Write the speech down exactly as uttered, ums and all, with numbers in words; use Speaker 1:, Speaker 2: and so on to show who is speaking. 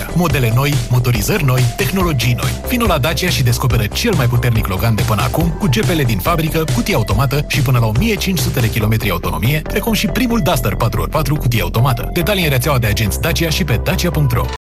Speaker 1: Dacia. Modele noi, motorizări noi, tehnologii noi. Vino la Dacia și descoperă cel mai puternic Logan de până acum, cu G P L din fabrică, cutie automată și până la o mie cinci sute de kilometri autonomie, precum și primul Duster patru ori patru cutie automată. Detalii în rețeaua de agenți Dacia și pe dacia punct ro.